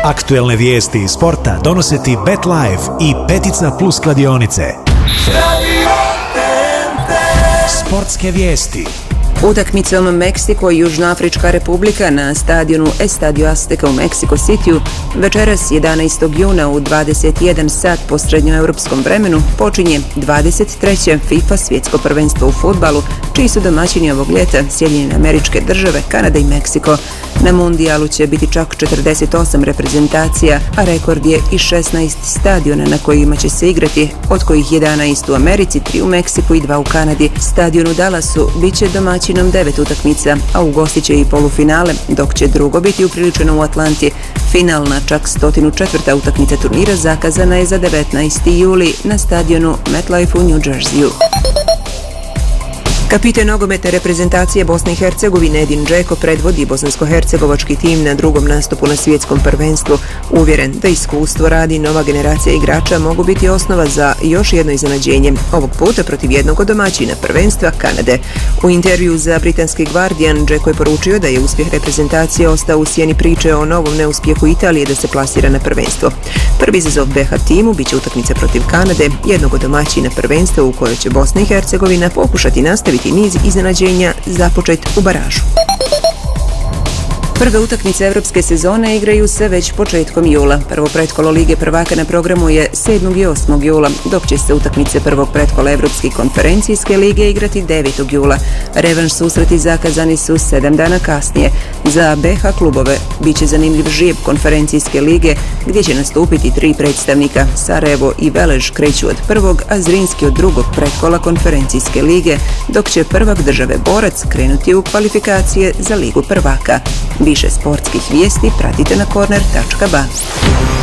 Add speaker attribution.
Speaker 1: Aktuelne vijesti iz sporta donose ti Bet Live i Petica Plus kladionice. Sportske vijesti.
Speaker 2: Utakmicom Meksiko i Južnoafrička republika na stadionu Estadio Azteca u Mexico Cityu večeras 11. juna u 21 sat po srednjoeuropskom vremenu počinje 23. FIFA svjetsko prvenstvo u fudbalu, čiji su domaćini ovog ljeta Sjedinjene Američke Države, Kanada i Meksiko. Na mundijalu će biti čak 48 reprezentacija, a rekord je i 16 stadiona na kojima će se igrati, od kojih 11 u Americi, 3 u Meksiku i 2 u Kanadi. Stadion u Dallasu bit će domaćinom 9 utakmica, a ugostit će i polufinale, dok će drugo biti upriličeno u Atlanti. Finalna, čak 104. utakmica turnira zakazana je za 19. juli na stadionu MetLife u New Jerseyu. Kapitan nogometne reprezentacije Bosne i Hercegovine Edin Džeko predvodi bosansko-hercegovački tim na drugom nastupu na svjetskom prvenstvu. Uvjeren da iskustvo radi nova generacija igrača mogu biti osnova za još jedno iznenađenje, ovog puta protiv jednog od domaćina prvenstva, Kanade. U intervju za britanski Guardian Džeko je poručio da je uspjeh reprezentacije ostao u sjeni priče o novom neuspjehu Italije da se plasira na prvenstvo. Prvi izazov BH timu biće utakmica protiv Kanade, jednog od domaćina prvenstva u kojoj će Bosna i Hercegovina pokušati nastaviti niz iznenađenja započet u baražu. Prve utakmice evropske sezone igraju se već početkom jula. Prvo pretkolo Lige prvaka na programu je 7. i 8. jula, dok će se utakmice prvog pretkola Evropske konferencijske lige igrati 9. jula. Revanš susreti zakazani su 7 dana kasnije. Za BH klubove biće zanimljiv žijeb konferencijske lige, gdje će nastupiti 3 predstavnika. Sarajevo i Velež kreću od prvog, a Zrinski od drugog pretkola konferencijske lige, dok će prvak države Borac krenuti u kvalifikacije za Ligu prvaka. Više sportskih vijesti pratite na corner.ba.